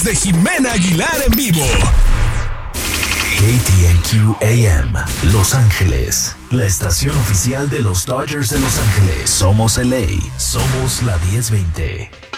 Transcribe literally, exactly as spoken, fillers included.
De Jimena Aguilar en vivo. K T N Q A M, Los Ángeles, la estación oficial de los Dodgers de Los Ángeles. Somos L A, somos la diez veinte.